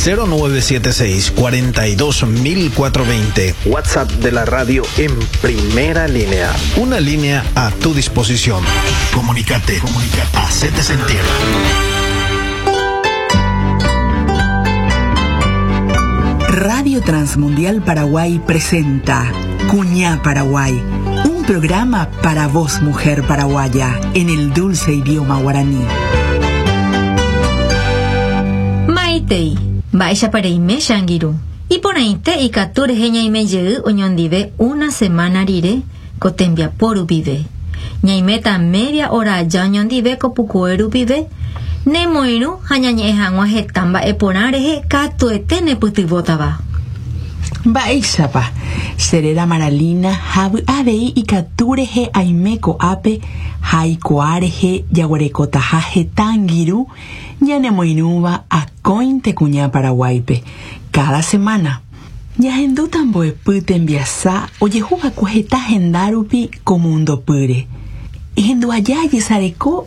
0976 42420. WhatsApp de la radio en primera línea. Una línea a tu disposición. Comunícate. Hacete sentir. Radio Transmundial Paraguay presenta Cuñá Paraguay, un programa para vos, mujer paraguaya, en el dulce idioma guaraní. Maitei, Baisha Pareime Shangiru. Y poneite y Kature Heñaime Yeu Oñondive una semana rire, Cotembia Poru vive. Ñaimeta media hora ya Oñondive Copucueru vive. Nemoiru Hañañe Hangua Hetamba Eponareje Katuete Neputibotaba. Baishapa, Serera Maralina, Habu Abei y Katureje Aimeko Ape, Haikoareje, Yaguarecotajaje Tangiru, Yanemoinuba, Acointe Cuñá Paraguaype. Cada semana. Yahendu Tamboe Puten Biasa, Oyehuba Cujeta Gendarupi, Comundo Pure. Y en Duayá Yesareco